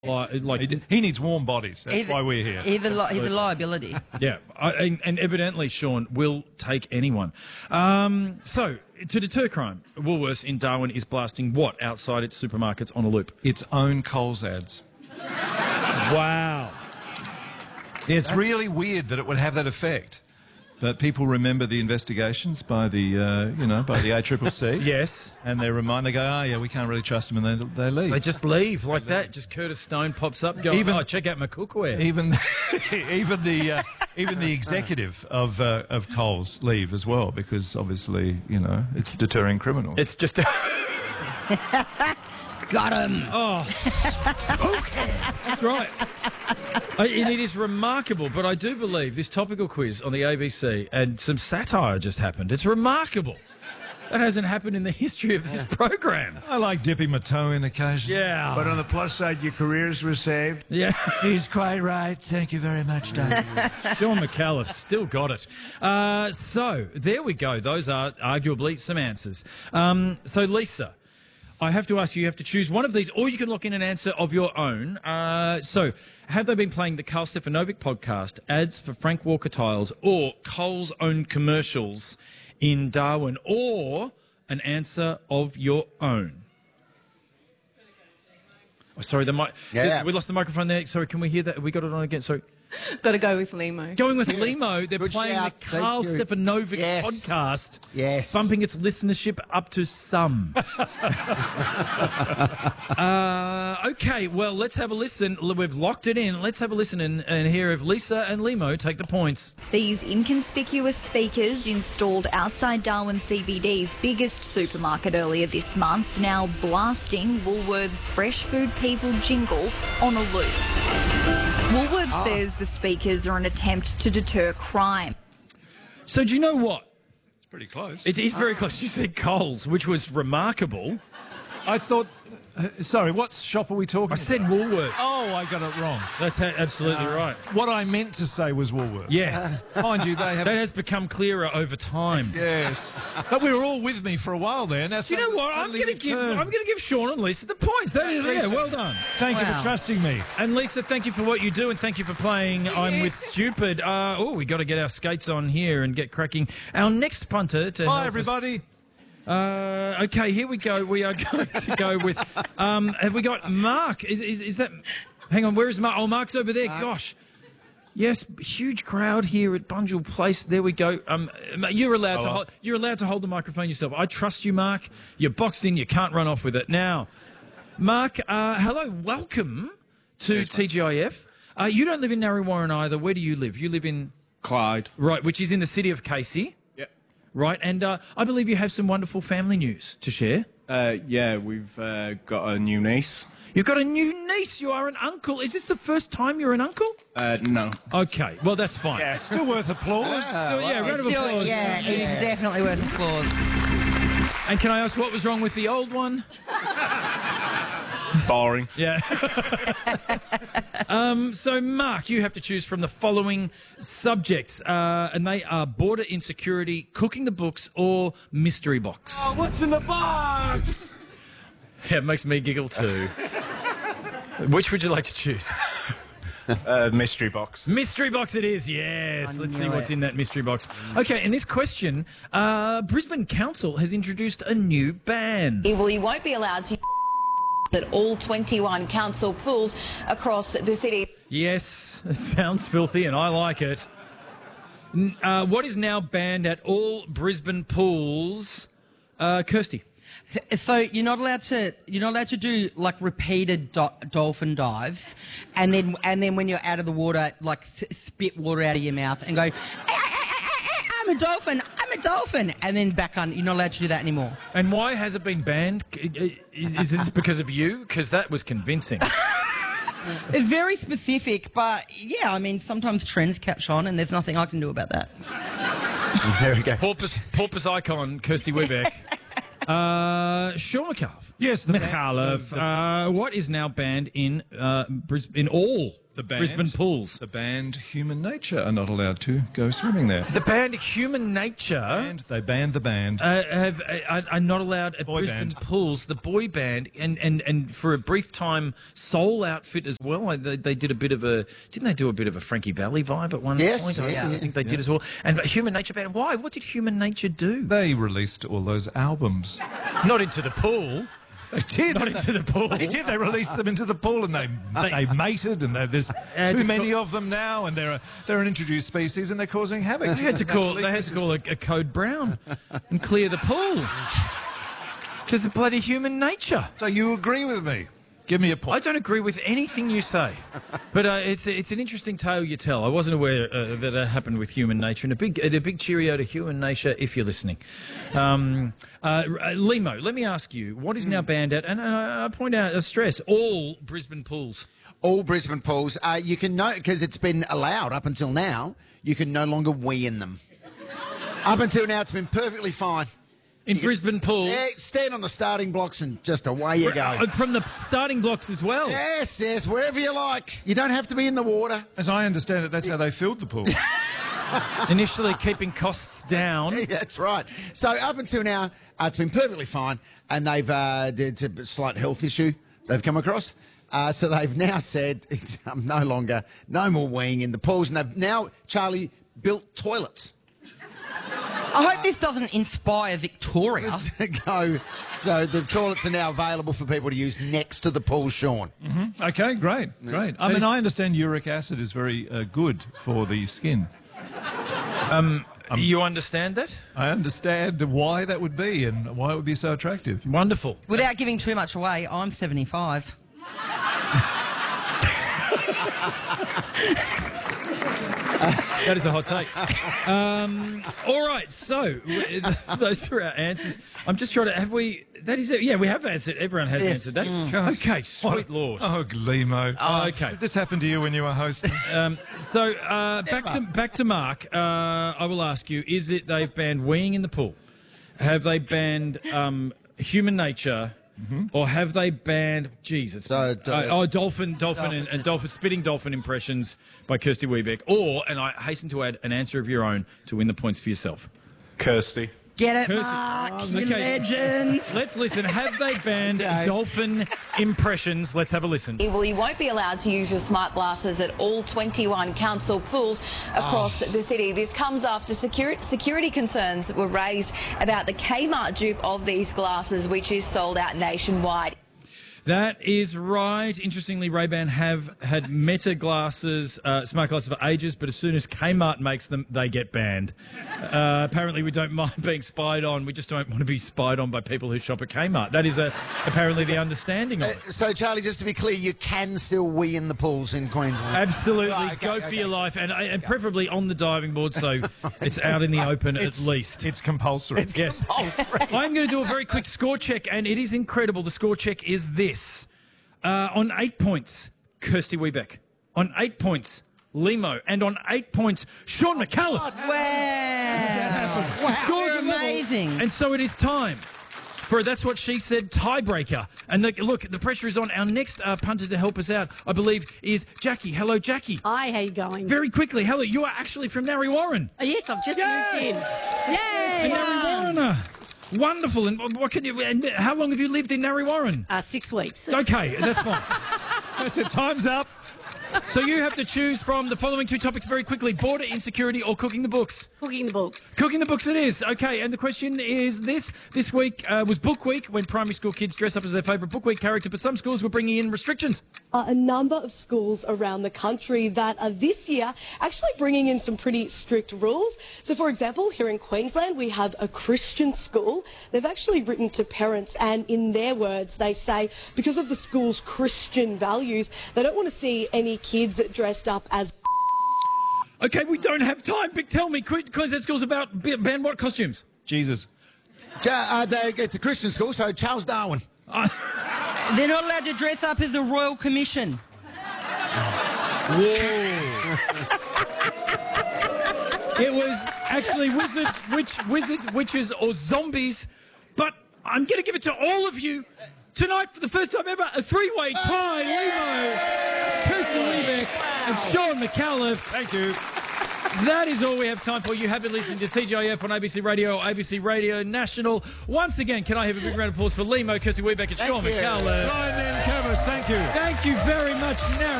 He needs warm bodies. That's why we're here. He's a liability. Yeah, and evidently Sean will take anyone. So, to deter crime, Woolworths in Darwin is blasting what outside its supermarkets on a loop? Its own Coles ads. Wow. Yeah, it's really weird that it would have that effect. But people remember the investigations by the, by the ACCC. Yes. And they go, oh, yeah, we can't really trust them, and they leave. They just leave like that. Just Curtis Stone pops up going, check out my cookware. Even the executive of Coles leave as well, because obviously, it's deterring criminals. It's just... Got him. Oh. Okay. That's right. And it is remarkable, but I do believe this topical quiz on the ABC and some satire just happened. It's remarkable. That hasn't happened in the history of this program. I like dipping my toe in occasionally. Yeah. But on the plus side, your careers were saved. Yeah. He's quite right. Thank you very much, Dave. Sean McAuliffe still got it. So, there we go. Those are arguably some answers. So, Lisa, I have to ask you have to choose one of these, or you can lock in an answer of your own. So, have they been playing the Carl Stefanovic podcast, ads for Frank Walker Tiles, or Coles' own commercials in Darwin, or an answer of your own? Oh, sorry, we lost the microphone there. Sorry, can we hear that? We got it on again. Sorry. Got to go with Limo. Going with Limo. They're playing the Carl Stefanovic podcast. Yes. Bumping its listenership up to some. Okay, well, let's have a listen. We've locked it in. Let's have a listen and hear if Lisa and Limo take the points. These inconspicuous speakers installed outside Darwin CBD's biggest supermarket earlier this month, now blasting Woolworths' Fresh Food People jingle on a loop. Woolworths says the speakers are an attempt to deter crime. So do you know what? It's pretty close. It is very close. You said Coles, which was remarkable. I thought... sorry, what shop are we talking about? I said Woolworths. Oh, I got it wrong. That's absolutely right. What I meant to say was Woolworths. Yes. Mind you, they have... That has become clearer over time. Yes. But we were all with me for a while there. Now, you know what? I'm going to give Sean and Lisa the points. Well done. Thank you for trusting me. And Lisa, thank you for what you do, and thank you for playing I'm with Stupid. We got to get our skates on here and get cracking. Our next punter to Hi, everybody. Okay, here we go. We are going to go with... have we got Mark? Is that... Hang on, where is Mark? Oh, Mark's over there. Gosh. Yes, huge crowd here at Bunjil Place. There we go. You're allowed to hold the microphone yourself. I trust you, Mark. You're boxed in. You can't run off with it. Now, Mark, hello. Welcome to TGIF. You don't live in Narre Warren either. Where do you live? You live in... Clyde. Right, which is in the city of Casey. Right, and I believe you have some wonderful family news to share. Yeah, we've got a new niece. You've got a new niece. You are an uncle. Is this the first time you're an uncle? No. Okay, well, that's fine. Yeah, still worth applause. So, round of applause. Yeah, it's definitely worth applause. And can I ask what was wrong with the old one? Boring. Yeah. So, Mark, you have to choose from the following subjects, and they are border insecurity, cooking the books, or mystery box. Oh, what's in the box? Yeah, it makes me giggle too. Which would you like to choose? Mystery box. Mystery box it is, yes. Let's see what's in that mystery box. Okay, in this question, Brisbane Council has introduced a new ban. Well, you won't be allowed to at all 21 council pools across the city. Yes, it sounds filthy and I like it. What is now banned at all Brisbane pools? Kirsty. So you're not allowed to do like repeated dolphin dives, and then when you're out of the water, like spit water out of your mouth and go, I'm a dolphin, and then back on. You're not allowed to do that anymore. And why has it been banned? Is this because of you? Because that was convincing. It's very specific, but yeah, I mean sometimes trends catch on, and there's nothing I can do about that. There we go. Porpoise icon Kirsty Webeck. Sean McAuliffe. Yes, McAuliffe. What is now banned in Brisbane, in all The band, Brisbane pools. The band Human Nature are not allowed to go swimming there. The band Human Nature And they banned the band. are not allowed at Boy Brisbane band. pools. The boy band, and for a brief time, Soul outfit as well. They did a bit of a, didn't they do a bit of a Frankie Valli vibe at one Yes, point? yeah. I think they did as well. And Human Nature band, why? What did Human Nature do? They released all those albums. Not into the pool. They did. Not into the pool. They did. They released them into the pool, and they mated, and there's too many of them now, and they're an introduced species, and they're causing havoc. They had to call a code brown and clear the pool because of bloody Human Nature. So you agree with me? Give me a I point. don't agree with anything you say, but it's an interesting tale you tell. I wasn't aware that happened with Human Nature, and a big cheerio to Human Nature if you're listening. Limo, let me ask you, what is now banned at? And I point out, stress all Brisbane pools. All Brisbane pools. You can know, because it's been allowed up until now, you can no longer wee in them. Up until now, it's been perfectly fine. In Brisbane pools? Yeah, stand on the starting blocks and just away you go. From the starting blocks as well? Yes, wherever you like. You don't have to be in the water. As I understand it, that's how they filled the pool. Initially keeping costs down. Yeah, that's right. So up until now, it's been perfectly fine, and it's a slight health issue they've come across. So they've now said it's no more weeing in the pools, and they've now, Charlie, built toilets. I hope this doesn't inspire Victoria. To go. So the toilets are now available for people to use next to the pool, Sean. Mm-hmm. Okay, great. I mean, I understand uric acid is very good for the skin. You understand that? I understand why that would be and why it would be so attractive. Wonderful. Without giving too much away, I'm 75. That is a hot take. All right, so those are our answers. I'm just trying to, have we, that is it. Yeah, we have answered. Everyone has answered that. Okay, sweet Lord. Oh, Limo. Okay. Did this happen to you when you were hosting? So back to Mark. I will ask you: is it they've banned weeing in the pool? Have they banned Human Nature? Mm-hmm. Or have they banned? Jeez, it's dolphin and dolphin spitting dolphin impressions by Kirsty Weebeck. Or, and I hasten to add, an answer of your own to win the points for yourself. Kirsty. Get it, Kirsty. Mark, you legend. Let's listen. Have they banned dolphin impressions? Let's have a listen. Well, you won't be allowed to use your smart glasses at all 21 council pools across the city. This comes after security concerns were raised about the Kmart dupe of these glasses, which is sold out nationwide. That is right. Interestingly, Ray-Ban have had Meta glasses, smart glasses for ages, but as soon as Kmart makes them, they get banned. Apparently, we don't mind being spied on. We just don't want to be spied on by people who shop at Kmart. That is apparently the understanding of it. So, Charlie, just to be clear, you can still wee in the pools in Queensland. Absolutely. Right, Go for your life, and preferably on the diving board, so it's out in the open at least. It's compulsory. Yes. I'm going to do a very quick score check, and it is incredible. The score check is this. On 8 points, Kirsty Weebeck. On 8 points, Limo. And on 8 points, Sean McCallum. Wow. Scores are amazing. level. And so it is time for That's What She Said tiebreaker. And look, the pressure is on. Our next punter to help us out, I believe, is Jackie. Hello, Jackie. Hi, how you going? Very quickly, hello. You are actually from Narre Warren. Yes, I've just moved in. Yay! A Narre Warrener. Wonderful. And what can you? And how long have you lived in Narre Warren? 6 weeks. Okay, that's fine. That's it. Time's up. So you have to choose from the following two topics very quickly: border insecurity or cooking the books. Cooking the books. Cooking the books it is. Okay, and the question is this. This week was Book Week, when primary school kids dress up as their favourite Book Week character, but some schools were bringing in restrictions. A number of schools around the country that are this year actually bringing in some pretty strict rules. So, for example, here in Queensland, we have a Christian school. They've actually written to parents, and in their words, they say because of the school's Christian values, they don't want to see any kids dressed up as... Okay, we don't have time, but tell me, Queensland schools about ban what costumes? Jesus. It's a Christian school, so Charles Darwin. They're not allowed to dress up as a royal commission. It was actually wizards, witches, or zombies, but I'm going to give it to all of you. Tonight, for the first time ever, a three-way tie. Limo, Kirsty Weebeck, and Sean McAuliffe. Thank you. That is all we have time for. You have been listening to TGIF on ABC Radio or ABC Radio National. Once again, can I have a big round of applause for Limo, Kirsty Weebeck and Sean McAuliffe. Brian Nankervis, thank you. Thank you very much, Nara.